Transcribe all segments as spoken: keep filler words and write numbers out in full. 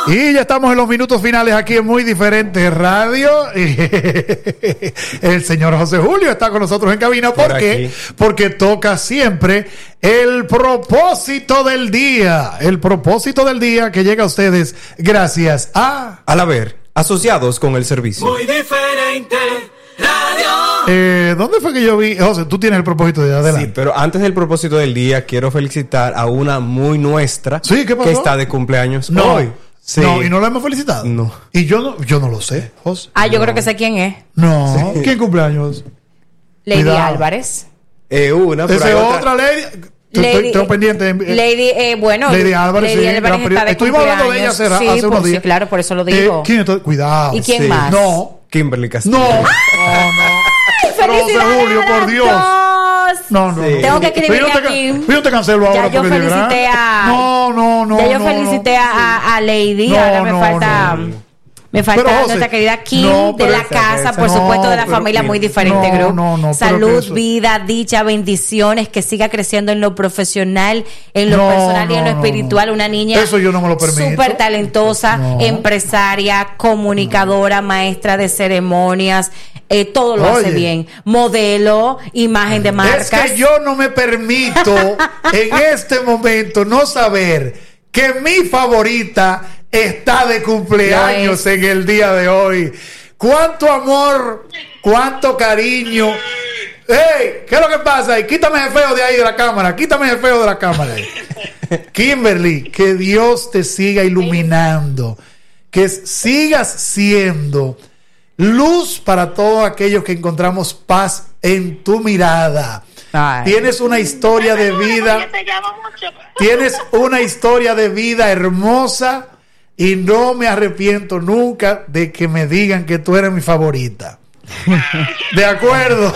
Y ya estamos en los minutos finales aquí en Muy Diferente Radio. El señor José Julio está con nosotros en cabina. ¿Por, ¿Por qué? Porque toca siempre el propósito del día. El propósito del día que llega a ustedes gracias a... Al haber, asociados con el servicio. Muy Diferente Radio. Eh, ¿Dónde fue que yo vi? José, tú tienes el propósito de adelante. Sí, pero antes del propósito del día, quiero felicitar a una muy nuestra. Sí, ¿qué pasó? Que está de cumpleaños no, hoy. Sí. No, y no la hemos felicitado. No. Y yo no, yo no lo sé, José. Ah, yo no. creo que sé quién es. No. Sí. ¿Quién cumpleaños? Lady Cuidado. Álvarez. Eh, una, pero Esa hay es otra. otra Lady. Lady, Estoy, estoy pendiente. Eh, Lady, eh, bueno, Lady Álvarez, Lady sí, Álvarez gran está de Estuvimos hablando de ella hace, cumpleaños. hace sí, unos pues, días. sí, claro, por eso lo Eh, digo. ¿Quién está? Cuidado. ¿Y quién sí. más? No. Kimberly Castillo. No. No, no. Pero José Julio, por Dios. No, no. Sí. no. Tengo que escribirle Pero yo te, aquí. Yo te cancelo ahora. Ya yo porque felicité llegará. a. No, no, no. Ya yo no, felicité no. a, a Lady. No, ahora me no, falta. no, no. Me falta Pero, José, nuestra querida Kim no, de pero la esa- casa, esa- por no, supuesto, de la pero familia que- Muy Diferente no, Group. no, no, pero Salud, que eso- vida, dicha, bendiciones, que siga creciendo en lo profesional, en lo No, personal y en no, lo no, espiritual. no. Una niña Eso yo no me lo permito. súper talentosa, No. empresaria, comunicadora, maestra de ceremonias, eh, todo lo Oye. hace bien. Modelo, imagen de marcas. Es que yo no me permito en este momento no saber que mi favorita está de cumpleaños Lo es. en el día de hoy. Cuánto amor, cuánto cariño. ¡Ey! ¿Qué es lo que pasa ahí? Quítame ese feo de ahí de la cámara. Quítame ese feo de la cámara. Kimberly, que Dios te siga iluminando. Que sigas siendo luz para todos aquellos que encontramos paz en tu mirada. Ay. Tienes una historia de vida. Tienes una historia de vida hermosa y no me arrepiento nunca de que me digan que tú eres mi favorita. ¿De acuerdo?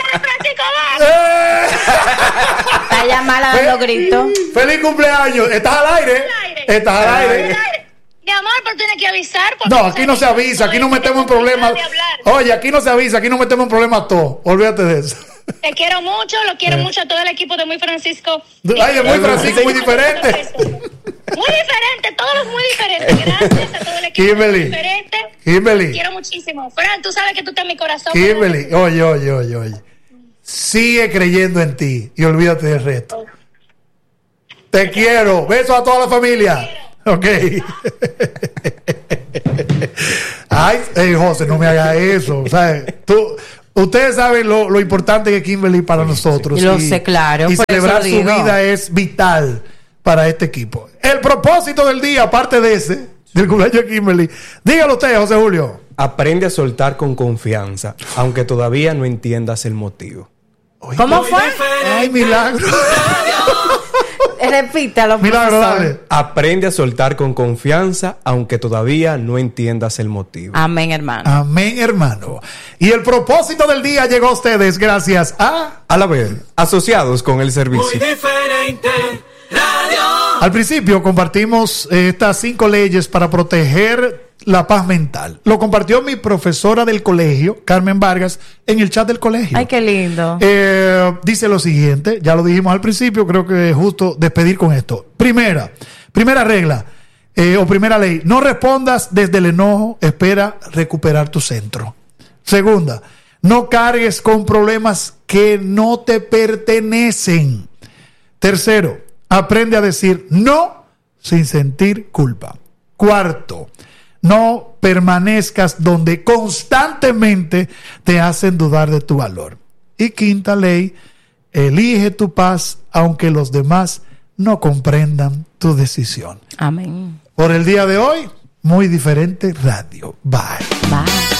¡Eh! Está ya mala dando gritos. ¡Feliz cumpleaños! ¿Estás al aire? ¿Estás al aire? Mi amor, pero tienes que avisar. porque No, tú aquí sabes no se que avisa, tú aquí no eres metemos en que problemas. de hablar. Oye, aquí no se avisa, aquí no metemos en problemas todos. Olvídate de eso. Te quiero mucho, lo quiero mucho a todo el equipo de Muy Francisco. Ay, de Muy Francisco, muy diferente. Muy diferente, todos muy diferentes. Gracias a todo el equipo Kimberly. de Muy Diferente. Kimberly. Te quiero muchísimo. Fran, tú sabes que tú estás en mi corazón. Kimberly, oye, oye, oye, oye. Sigue creyendo en ti y olvídate del resto. Te quiero. Besos a toda la familia. Ok. Ay, hey, José, no me hagas eso. ¿Sabes? Tú, ustedes saben lo, lo importante que es Kimberly para nosotros. Lo sé, claro, Y por celebrar eso su digo. vida es vital para este equipo. El propósito del día, aparte de ese, del cumpleaños de Kimberly, dígalo usted, José Julio. Aprende a soltar con confianza, aunque todavía no entiendas el motivo. Oye, ¿Cómo fue? Ay, milagro. Repítalo, Milagro, profesor. dale. Aprende a soltar con confianza, aunque todavía no entiendas el motivo. Amén, hermano. Amén, hermano. Y el propósito del día llegó a ustedes gracias a... Al haber, asociados con el Muy servicio. Diferente Radio. Al principio compartimos eh, estas cinco leyes para proteger la paz mental. Lo compartió mi profesora del colegio, Carmen Vargas, en el chat del colegio. Ay, qué lindo. Eh, dice lo siguiente, ya lo dijimos al principio, creo que es justo despedir con esto. Primera, primera regla eh, o primera ley, no respondas desde el enojo, espera recuperar tu centro. Segunda, no cargues con problemas que no te pertenecen. Tercero, aprende a decir no sin sentir culpa. Cuarto, no permanezcas donde constantemente te hacen dudar de tu valor. Y quinta ley, elige tu paz aunque los demás no comprendan tu decisión. Amén. Por el día de hoy, Muy Diferente Radio. Bye. Bye.